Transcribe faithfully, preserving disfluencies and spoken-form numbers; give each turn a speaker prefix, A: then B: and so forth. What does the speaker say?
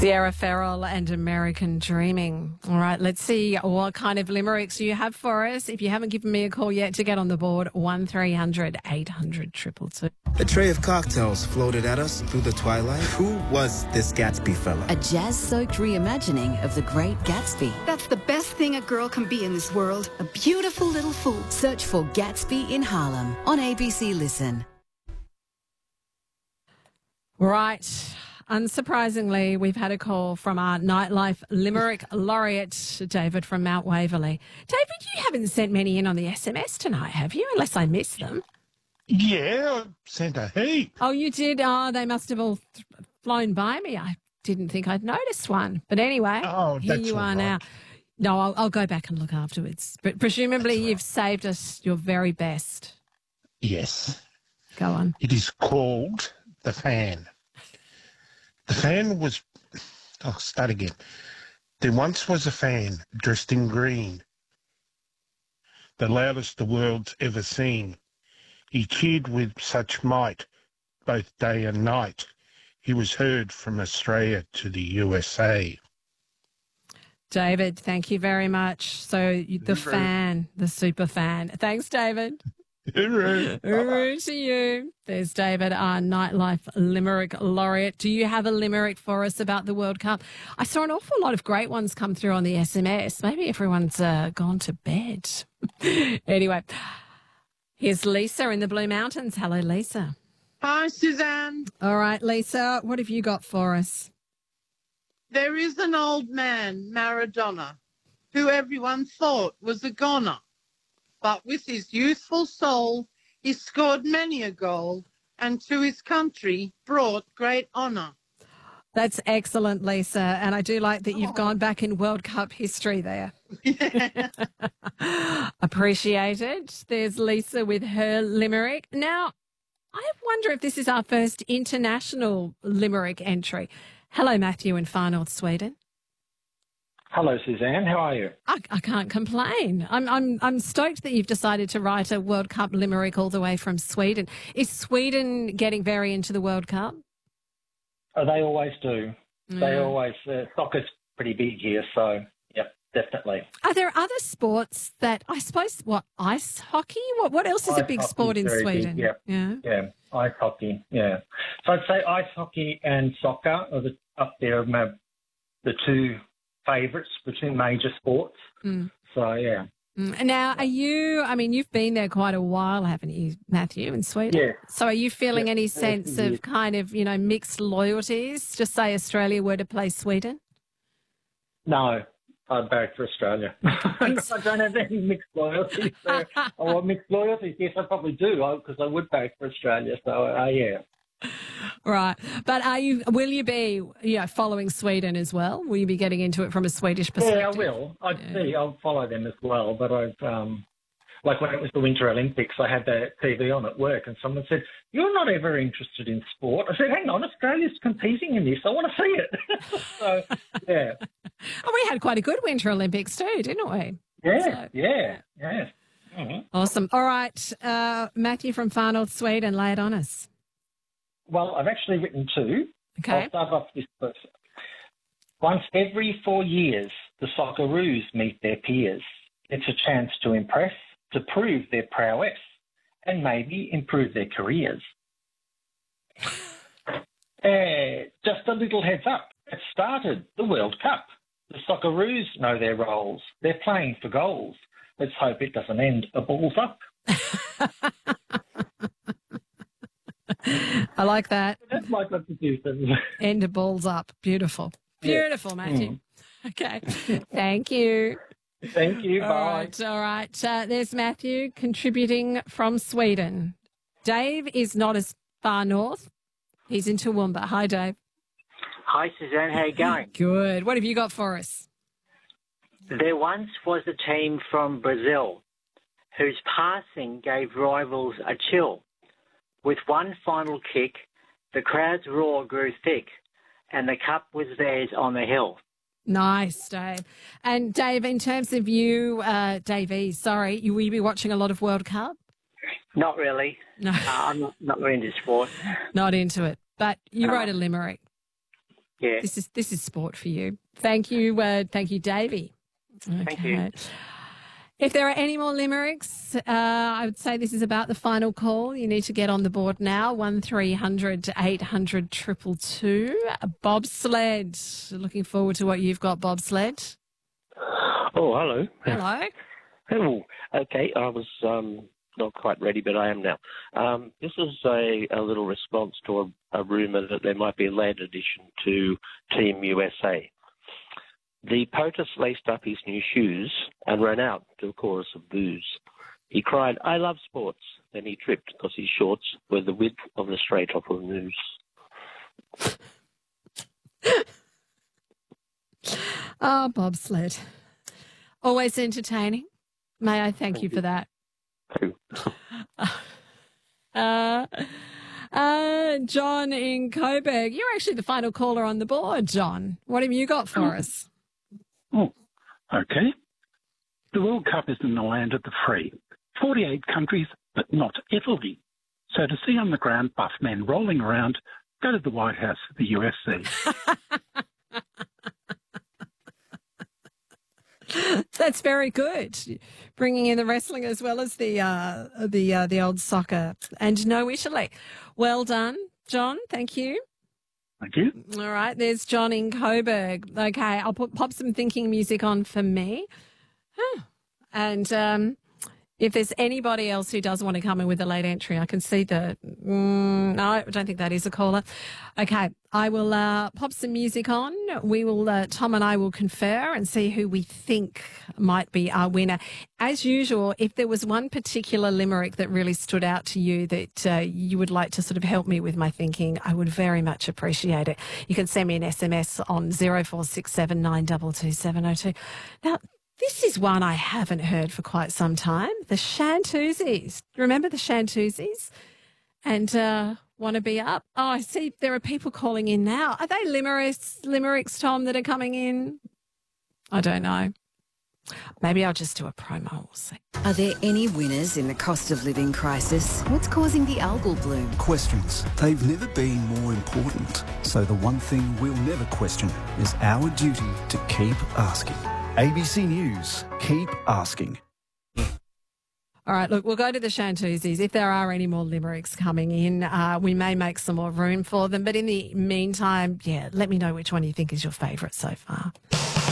A: Sierra Farrell and American Dreaming. All right, let's see what kind of limericks you have for us. If you haven't given me a call yet to get on the board, one three hundred eight hundred two two two.
B: A tray of cocktails floated at us through the twilight. Who was this Gatsby fella?
C: A jazz-soaked reimagining of The Great Gatsby.
D: That's the best thing a girl can be in this world. A beautiful little fool.
C: Search for Gatsby in Harlem on A B C Listen.
A: Right. Unsurprisingly, we've had a call from our Nightlife Limerick laureate, David from Mount Waverley. David, you haven't sent many in on the S M S tonight, have you? Unless I missed them.
E: Yeah, I sent a heap.
A: Oh, you did? Oh, they must have all th- flown by me. I didn't think I'd noticed one. But anyway,
E: oh,
A: here
E: that's
A: you
E: all
A: are
E: right.
A: now. No, I'll, I'll go back and look afterwards. But presumably
E: right.
A: you've saved us your very best.
E: Yes.
A: Go on.
E: It is called The Fan. The fan was... I'll start again. There once was a fan dressed in green, the loudest the world's ever seen. He cheered with such might, both day and night. He was heard from Australia to the U S A.
A: David, thank you very much. So you- the fan, the super fan. Thanks, David.
E: Hooroo.
A: Hooroo to you. There's David, our Nightlife Limerick laureate. Do you have a limerick for us about the World Cup? I saw an awful lot of great ones come through on the S M S. Maybe everyone's uh, gone to bed. Anyway, here's Lisa in the Blue Mountains. Hello, Lisa.
F: Hi, Suzanne.
A: All right, Lisa, what have you got for us?
F: There is an old man, Maradona, who everyone thought was a goner. But with his youthful soul, he scored many a goal and to his country brought great honour.
A: That's excellent, Lisa. And I do like that you've gone back in World Cup history there.
F: Yeah.
A: Appreciated. There's Lisa with her limerick. Now, I wonder if this is our first international limerick entry. Hello, Matthew in Far North Sweden.
G: Hello, Suzanne. How are you?
A: I, I can't complain. I'm I'm I'm stoked that you've decided to write a World Cup limerick all the way from Sweden. Is Sweden getting very into the World Cup?
G: Oh, they always do.
A: Mm.
G: They always, uh, soccer's pretty big here, so, yep, definitely.
A: Are there other sports that, I suppose, what, ice hockey? What what else is a
G: Ice
A: big
G: hockey's
A: sport in
G: very
A: Sweden?
G: big, yeah.
A: Yeah.
G: Yeah, ice hockey, yeah. So I'd say ice hockey and soccer are the, up there, my, the two favourites, the two major sports.
A: Mm.
G: So, yeah.
A: Mm. Now, are you, I mean, you've been there quite a while, haven't you, Matthew, in Sweden?
G: Yeah.
A: So are you feeling
G: Yeah,
A: any
G: yeah,
A: sense
G: yeah.
A: of kind of, you know, mixed loyalties? Just say Australia were to play Sweden?
G: No, I'd back for Australia. I don't have any mixed loyalties. So, oh, well, mixed loyalties, yes, I probably do, because I would back for Australia. So, uh, yeah.
A: Right. But are you, will you be, you know, following Sweden as well? Will you be getting into it from a Swedish perspective?
G: Yeah, I will. I'd
A: Yeah.
G: see. I'll follow them as well. But I've, um, like when it was the Winter Olympics, I had the T V on at work, and someone said, "You're not ever interested in sport." I said, "Hang on, Australia's competing in this. I want to see it." So, yeah,
A: Oh, we had quite a good Winter Olympics too, didn't we?
G: yeah,
A: So-
G: yeah, yeah. Mhm.
A: Awesome. All right. Uh, Matthew from Far North Sweden, lay it on us.
G: Well, I've actually written two.
A: Okay.
G: I'll start off this first. Once every four years, the Socceroos meet their peers. It's a chance to impress, to prove their prowess, and maybe improve their careers. uh, just a little heads up. It started the World Cup. The Socceroos know their roles. They're playing for goals. Let's hope it doesn't end a balls up.
A: I like that.
G: That's my contribution.
A: End of balls up. Beautiful. Beautiful, Matthew. Okay. Thank you.
G: Thank you.
A: All
G: Bye.
A: right. All right. Uh, there's Matthew contributing from Sweden. Dave is not as far north. He's in Toowoomba. Hi, Dave.
H: Hi, Suzanne. How you going?
A: Good. What have you got for us?
H: There once was a team from Brazil whose passing gave rivals a chill. With one final kick, the crowd's roar grew thick, and the cup was theirs on the hill.
A: Nice, Dave. And Dave, in terms of you, uh, Davey, sorry, you will you be watching a lot of World Cup?
H: Not really.
A: No,
H: Uh, I'm not, not really into sport.
A: not into it. But you
H: No.
A: wrote a limerick.
I: Yeah.
A: This is this is sport for you. Thank you, uh, thank you, Davey. Okay.
I: Thank you.
A: If there are any more limericks, uh, I would say this is about the final call. You need to get on the board now. One three hundred eight hundred two two two. Bobsled. Looking forward to what you've got, Bobsled.
J: Oh, hello.
A: Hello.
J: Oh, okay. I was um, not quite ready, but I am now. Um, this is a, a little response to a, a rumour that there might be a land addition to Team U S A. The POTUS laced up his new shoes and ran out to a chorus of boos. He cried, "I love sports." Then he tripped because his shorts were the width of the straight off of news.
A: Oh, bobsled. Always entertaining. May I thank, thank you, you for that. uh, uh, John in Coburg, you're actually the final caller on the board, John. What have you got for us?
K: Oh, okay. The World Cup is in the land of the free. forty-eight countries, but not Italy. So to see on the ground buff men rolling around, go to the White House for the U F C.
A: That's very good. Bringing in the wrestling as well as the uh, the uh, the old soccer. And no Italy. Well done, John. Thank you.
K: Thank you.
A: All right, there's John in Coburg. Okay, I'll put, pop some thinking music on for me. Huh. And um, if there's anybody else who does want to come in with a late entry, I can see the... Mm, no, I don't think that is a caller. Okay, I will uh, pop some music on. We will, uh, Tom and I will confer and see who we think might be our winner. As usual, if there was one particular limerick that really stood out to you that uh, you would like to sort of help me with my thinking, I would very much appreciate it. You can send me an S M S on zero four six seven nine two two seven zero two. Now, this is one I haven't heard for quite some time. The Shantuzis. Remember the Shantuzis? And uh, want to be up? Oh, I see there are people calling in now. Are they limericks, limericks, Tom, that are coming in? I don't know. Maybe I'll just do a promo. We'll see.
C: Are there any winners in the cost of living crisis? What's causing the algal bloom?
L: Questions. They've never been more important. So the one thing we'll never question is our duty to keep asking. A B C News, keep asking.
A: All right, look, we'll go to the Shantuzis. If there are any more limericks coming in, uh, we may make some more room for them. But in the meantime, yeah, let me know which one you think is your favourite so far.